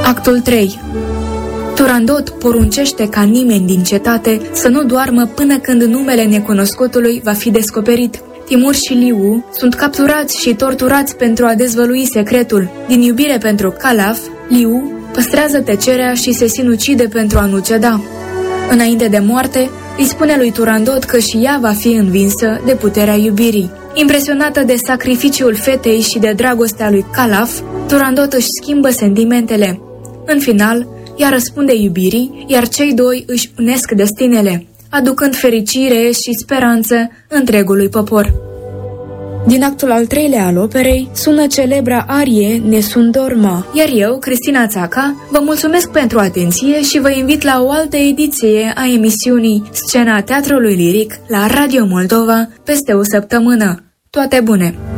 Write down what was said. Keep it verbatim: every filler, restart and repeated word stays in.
Actul trei. Turandot poruncește ca nimeni din cetate să nu doarmă până când numele necunoscutului va fi descoperit. Timur și Liu sunt capturați și torturați pentru a dezvălui secretul. Din iubire pentru Calaf, Liu păstrează tăcerea și se sinucide pentru a nu ceda. Înainte de moarte, îi spune lui Turandot că și ea va fi învinsă de puterea iubirii. Impresionată de sacrificiul fetei și de dragostea lui Calaf, Turandot își schimbă sentimentele. În final, ea răspunde iubirii, iar cei doi își unesc destinele, aducând fericire și speranță întregului popor. Din actul al treilea al operei sună celebra arie Nessun dorma, iar eu, Cristina Țaca, vă mulțumesc pentru atenție și vă invit la o altă ediție a emisiunii Scena Teatrului Liric la Radio Moldova peste o săptămână. Toate bune!